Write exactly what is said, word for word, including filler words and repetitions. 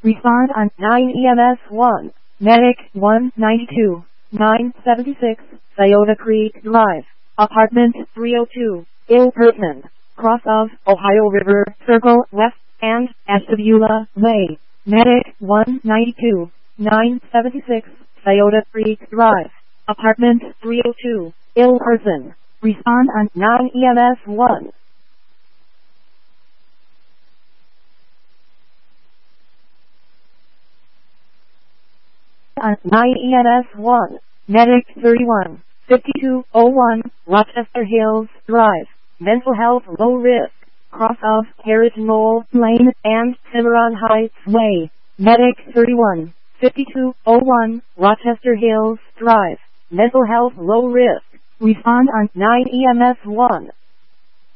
Respond on nine E M S one. Medic one ninety-two, nine seventy-six, Scioto Creek Drive, Apartment three oh two, Ill Person, cross of Ohio River Circle West and Ashtabula Way. Medic one ninety-two, nine seventy-six, Scioto Creek Drive, Apartment three oh two, Ill Person. Respond on nine E M S one. On nine E M S one. Medic thirty-one, fifty-two oh one, Rochester Hills Drive, Mental Health Low Risk, cross of Carriage Knoll Lane and Cimarron Heights Way. Medic thirty-one, fifty-two oh one, Rochester Hills Drive, Mental Health Low Risk. Respond on nine E M S one.